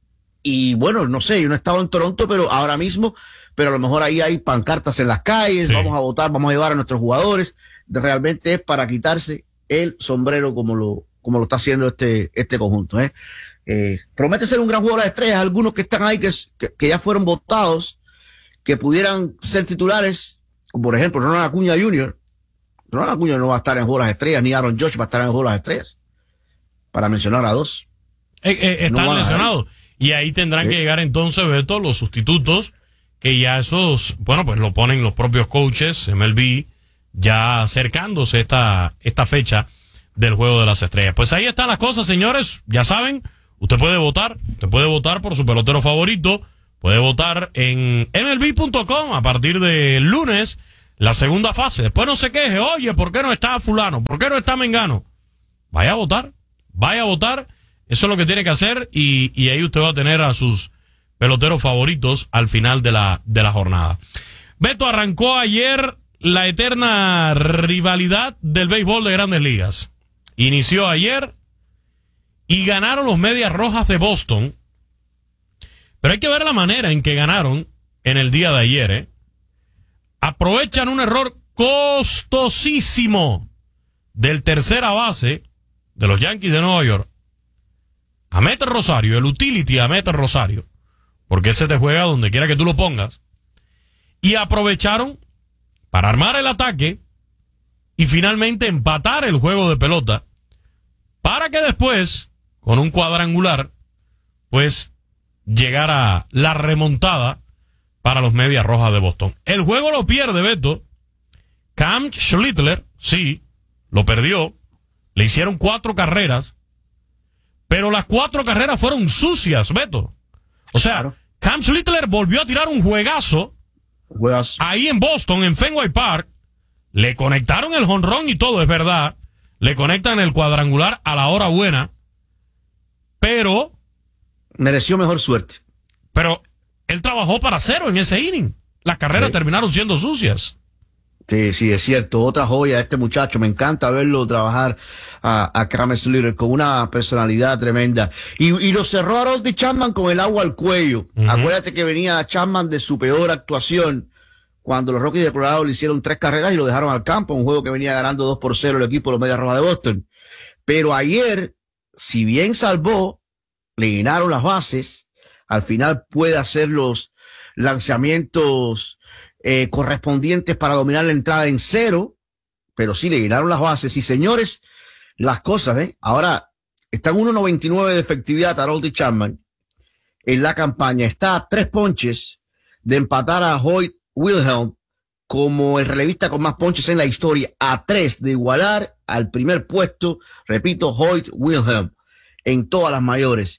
y bueno, no sé, yo no he estado en Toronto, pero ahora mismo, pero a lo mejor ahí hay pancartas en las calles,
Sí.
vamos a votar, vamos a llevar a nuestros jugadores. Realmente es para quitarse el sombrero como lo, como lo está haciendo este, este conjunto, ¿eh? Eh, promete ser un gran jugador de estrellas. Algunos que están ahí que, que, que ya fueron votados, que pudieran ser titulares, como por ejemplo Ronald Acuña junior Ronald Acuña no va a estar en Juego de las Estrellas, ni Aaron Judge va a estar en Juego de las Estrellas, para mencionar a dos.
Eh, eh, están
No van a
lesionados. Y ahí tendrán
Sí.
que llegar entonces, Beto, los sustitutos, que ya esos, bueno, pues lo ponen los propios coaches, M L B, ya acercándose esta, esta fecha del Juego de las Estrellas. Pues ahí están las cosas, señores. Ya saben, usted puede votar, usted puede votar por su pelotero favorito, puede votar en M L B punto com a partir del lunes, la segunda fase. Después no se queje, oye, ¿por qué no está fulano? ¿Por qué no está Mengano? Vaya a votar, vaya a votar, eso es lo que tiene que hacer y, y ahí usted va a tener a sus peloteros favoritos al final de la, de la jornada. Beto, arrancó ayer la eterna rivalidad del béisbol de Grandes Ligas. Inició ayer y ganaron los Medias Rojas de Boston. Pero hay que ver la manera en que ganaron en el día de ayer, ¿eh? Aprovechan un error costosísimo del tercera base de los Yankees de Nueva York, Amed Rosario, el utility Amed Rosario, porque ese te juega donde quiera que tú lo pongas, y aprovecharon para armar el ataque y finalmente empatar el juego de pelota para que después, con un cuadrangular, pues llegara la remontada para los Medias Rojas de Boston. El juego lo pierde, Beto, Cam Schlittler, sí, lo perdió. Le hicieron cuatro carreras, pero las cuatro carreras fueron sucias, Beto. O sea, claro. Cam Schlittler volvió a tirar un juegazo, juegazo ahí en Boston, en Fenway Park. Le conectaron el jonrón y todo, es verdad. Le conectan el cuadrangular a la hora buena, pero...
mereció mejor suerte.
Pero él trabajó para cero en ese inning. Las carreras sí. terminaron siendo sucias.
Sí, sí, es cierto. Otra joya de este muchacho. Me encanta verlo trabajar a, a Cam Schlittler con una personalidad tremenda. Y, y lo cerró a Aroldis Chapman con el agua al cuello. Uh-huh. Acuérdate que venía Chapman de su peor actuación cuando los Rockies de Colorado le hicieron tres carreras y lo dejaron al campo. Un juego que venía ganando dos por cero el equipo de los Medias Rojas de Boston. Pero ayer, si bien salvó, le llenaron las bases. Al final puede hacer los lanzamientos eh, correspondientes para dominar la entrada en cero, pero sí le llenaron las bases. Y señores, las cosas, ¿eh? Ahora, está en uno noventa y nueve de efectividad Aroldis Chapman en la campaña. Está a tres ponches de empatar a Hoyt Wilhelm como el relevista con más ponches en la historia, a tres de igualar al primer puesto, repito, Hoyt Wilhelm en todas las mayores.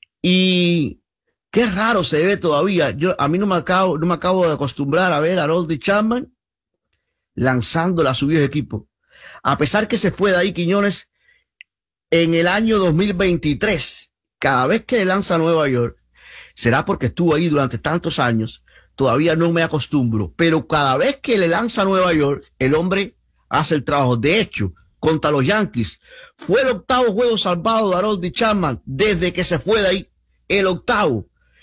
Y qué raro se ve todavía. Yo, a mí no me acabo, no me acabo de acostumbrar a ver a Aroldis Chapman lanzando a su viejo equipo. A pesar que se fue de ahí, Quiñones, en el año dos mil veintitrés, cada vez que lanza a Nueva York, será porque estuvo ahí durante tantos años, todavía no me acostumbro, pero cada vez que le lanza a Nueva York, el hombre hace el trabajo. De hecho, contra los Yankees, fue el octavo juego salvado de Aroldis Chapman desde que se fue de ahí, el octavo.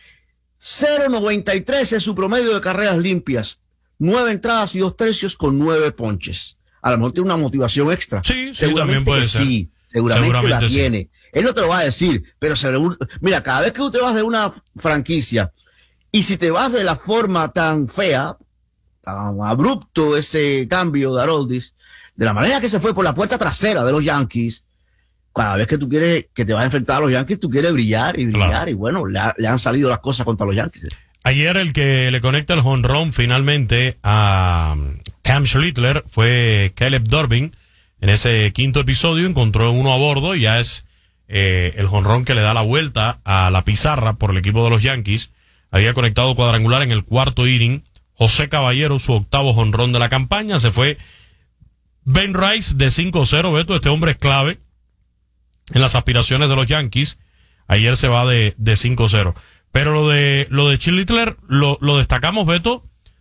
cero noventa y tres es su promedio de carreras limpias, nueve entradas y dos tercios con nueve ponches. A lo mejor tiene una motivación extra.
Sí, sí, también puede ser.
Sí, seguramente, seguramente la
sí.
tiene. Él no te lo va a decir, pero se, mira, cada vez que tú te vas de una franquicia y si te vas de la forma tan fea, tan abrupto ese cambio de Aroldis, de la manera que se fue por la puerta trasera de los Yankees, cada vez que tú quieres que te vas a enfrentar a los Yankees, tú quieres brillar y brillar, claro. Y bueno, le, ha, le han salido las cosas contra los Yankees.
Ayer el que le conecta el jonrón finalmente a Cam Schlittler fue Caleb Durbin. En ese quinto episodio encontró uno a bordo y ya es eh, el jonrón que le da la vuelta a la pizarra por el equipo de los Yankees. Había conectado cuadrangular en el cuarto inning. José Caballero, su octavo jonrón de la campaña. Se fue Ben Rice de cinco cero. Beto, este hombre es clave en las aspiraciones de los Yankees. Ayer se va de, de cinco cero. Pero lo de lo de Schlittler lo, lo destacamos, Beto,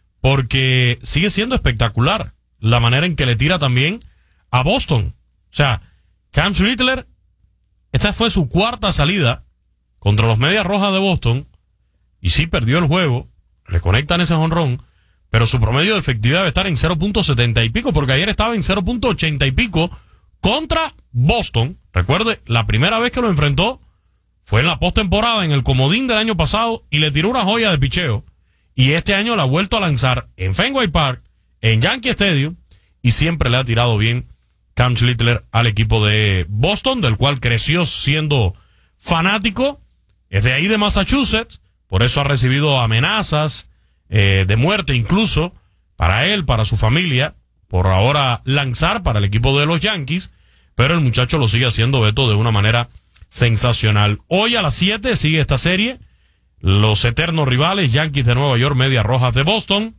porque sigue siendo espectacular la manera en que le tira también a Boston. O sea, Cam Schlittler, esta fue su cuarta salida contra los Medias Rojas de Boston, y sí perdió el juego, le conectan ese jonrón, pero su promedio de efectividad debe estar en cero punto setenta y pico, porque ayer estaba en cero punto ochenta y pico contra Boston. Recuerde, la primera vez que lo enfrentó fue en la postemporada, en el comodín del año pasado, y le tiró una joya de picheo. Y este año la ha vuelto a lanzar en Fenway Park, en Yankee Stadium, y siempre le ha tirado bien Cam Schlittler al equipo de Boston, del cual creció siendo fanático. Es de ahí de Massachusetts, por eso ha recibido amenazas eh, de muerte incluso para él, para su familia, por ahora lanzar para el equipo de los Yankees, pero el muchacho lo sigue haciendo, Beto, de una manera sensacional. Hoy a las siete sigue esta serie, los eternos rivales, Yankees de Nueva York, Medias Rojas de Boston.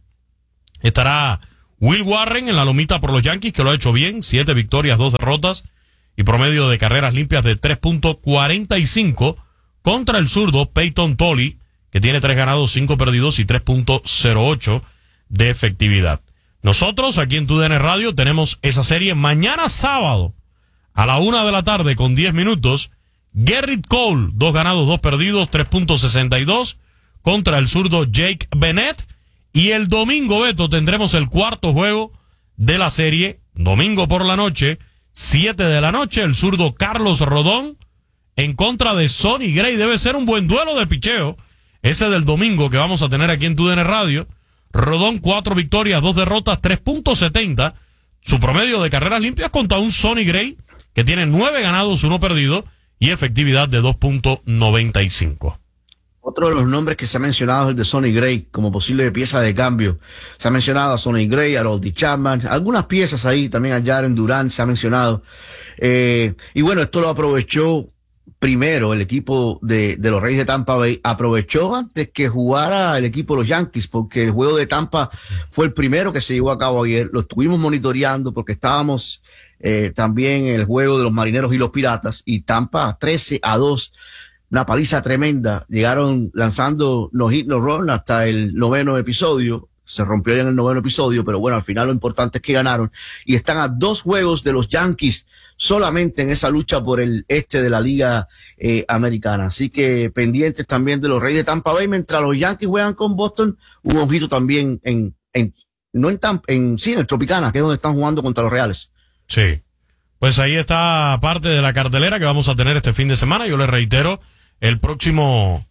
Estará Will Warren en la lomita por los Yankees, que lo ha hecho bien, siete victorias, dos derrotas, y promedio de carreras limpias de tres punto cuarenta y cinco, contra el zurdo Peyton Tolly, que tiene tres ganados, cinco perdidos y tres punto cero ocho de efectividad. Nosotros aquí en T U D N Radio tenemos esa serie mañana sábado a la una de la tarde con diez minutos. Gerrit Cole, dos ganados, dos perdidos, tres punto sesenta y dos, contra el zurdo Jake Bennett. Y el domingo, Beto, tendremos el cuarto juego de la serie, domingo por la noche, siete de la noche, el zurdo Carlos Rodón en contra de Sonny Gray. Debe ser un buen duelo de picheo, ese del domingo que vamos a tener aquí en T U D N Radio. Rodón, cuatro victorias, dos derrotas, tres punto setenta, su promedio de carreras limpias, contra un Sonny Gray que tiene nueve ganados, uno perdido, y efectividad de dos punto noventa y cinco.
Otro de los nombres que se ha mencionado es el de Sonny Gray como posible pieza de cambio. Se ha mencionado a Sonny Gray, a Aroldis Chapman, algunas piezas ahí, también a Jaren Duran se ha mencionado. Eh, y bueno, esto lo aprovechó primero el equipo de, de los Reyes de Tampa Bay, aprovechó antes que jugara el equipo de los Yankees, porque el juego de Tampa fue el primero que se llevó a cabo ayer. Lo estuvimos monitoreando porque estábamos eh, también en el juego de los Marineros y los Piratas, y Tampa trece a dos. Una paliza tremenda. Llegaron lanzando los hit, los run hasta el noveno episodio. Se rompió ya en el noveno episodio, pero bueno, al final lo importante es que ganaron. Y están a dos juegos de los Yankees solamente en esa lucha por el este de la Liga eh, Americana. Así que pendientes también de los Reyes de Tampa Bay. Mientras los Yankees juegan con Boston, un ojito también en, en no en Tampa, en, sí, en el Tropicana, que es donde están jugando contra los Reales.
Sí. Pues ahí está parte de la cartelera que vamos a tener este fin de semana. Yo les reitero, el próximo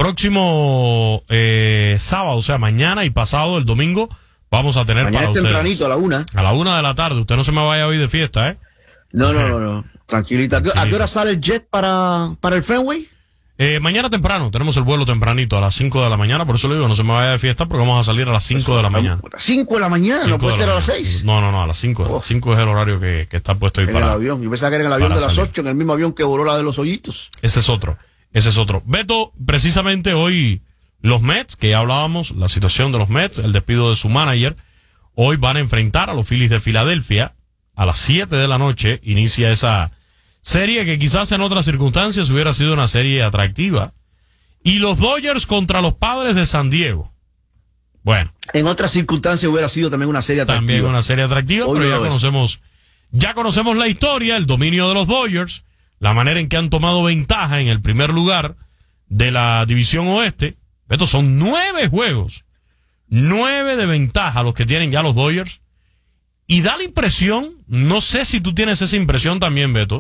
próximo eh, sábado, o sea, mañana y pasado, el domingo, vamos a tener
mañana
para
es
ustedes.
tempranito, a la una.
A la una de la tarde. Usted no se me vaya hoy de fiesta, ¿eh?
No, no, no, no. Tranquilita. ¿A qué hora sale el jet para, para el Fenway?
Eh, mañana temprano. Tenemos el vuelo tempranito a las cinco de la mañana. Por eso le digo, no se me vaya de fiesta porque vamos a salir a las cinco de la mañana.
¿A las cinco de la mañana? ¿No puede ser a las seis?
No, no, no, a las cinco. A las cinco es el horario que, que está puesto ahí
en
para
el avión. Yo pensaba que era en el avión de las ocho, en el mismo avión que voló la de los hoyitos.
Ese es otro. Ese es otro. Beto, precisamente hoy los Mets, que ya hablábamos, la situación de los Mets, el despido de su manager, hoy van a enfrentar a los Phillies de Filadelfia a las siete de la noche. Inicia esa serie que quizás en otras circunstancias hubiera sido una serie atractiva. Y los Dodgers contra los Padres de San Diego. Bueno.
En otras circunstancias hubiera sido también una serie atractiva.
También una serie atractiva,
hoy
pero ya
no
conocemos, ya conocemos la historia, el dominio de los Dodgers, la manera en que han tomado ventaja en el primer lugar de la división oeste. Estos son nueve juegos, nueve de ventaja los que tienen ya los Dodgers. Y da la impresión, no sé si tú tienes esa impresión también, Beto,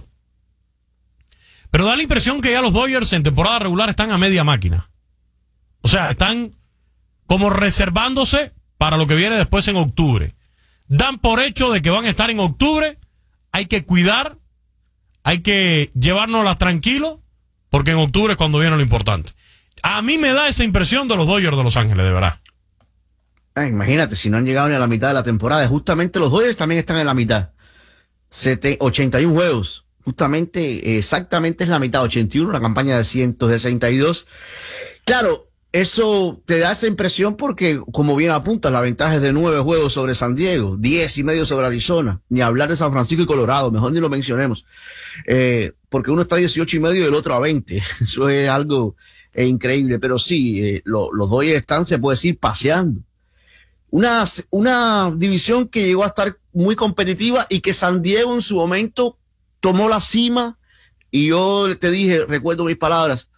pero da la impresión que ya los Dodgers en temporada regular están a media máquina. O sea, están como reservándose para lo que viene después en octubre. Dan por hecho de que van a estar en octubre, hay que cuidar, hay que llevárnoslas tranquilo, porque en octubre es cuando viene lo importante. A mí me da esa impresión de los Dodgers de Los Ángeles, de verdad.
Ah, imagínate, si no han llegado ni a la mitad de la temporada. Justamente los Dodgers también están en la mitad. ochenta y uno juegos. Justamente, exactamente es la mitad, ochenta y uno, una campaña de ciento sesenta y dos. Claro, eso te da esa impresión porque, como bien apuntas, la ventaja es de nueve juegos sobre San Diego, diez y medio sobre Arizona, ni hablar de San Francisco y Colorado, mejor ni lo mencionemos, eh, porque uno está a dieciocho y medio y el otro a veinte. Eso es algo eh, increíble, pero sí, eh, lo, los Dodgers están, se puede decir, paseando. Una, una división que llegó a estar muy competitiva y que San Diego en su momento tomó la cima, y yo te dije, recuerdo mis palabras,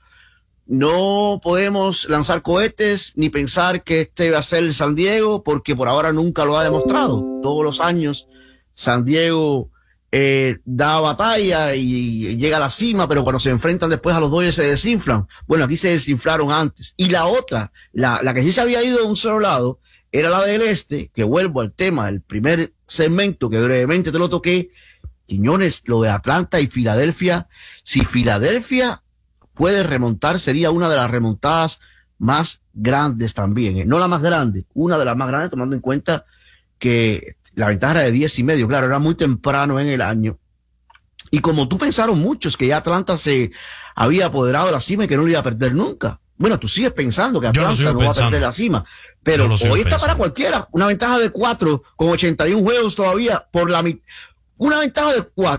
no podemos lanzar cohetes ni pensar que este va a ser el San Diego, porque por ahora nunca lo ha demostrado. Todos los años San Diego eh, da batalla y llega a la cima, pero cuando se enfrentan después a los Dodgers se desinflan. Bueno, aquí se desinflaron antes. Y la otra, la, la que sí se había ido de un solo lado, era la del este, que vuelvo al tema del primer segmento que brevemente te lo toqué. Quiñones, lo de Atlanta y Filadelfia, si Filadelfia puede remontar, sería una de las remontadas más grandes también, ¿eh? No la más grande, una de las más grandes, tomando en cuenta que la ventaja era de diez y medio, claro, era muy temprano en el año. Y como tú pensaron muchos que ya Atlanta se había apoderado de la cima y que no lo iba a perder nunca. Bueno, tú sigues pensando que Atlanta no va a perder la cima, pero hoy está pensando para cualquiera. Una ventaja de cuatro con ochenta y uno juegos todavía por la mitad. Una ventaja de cuatro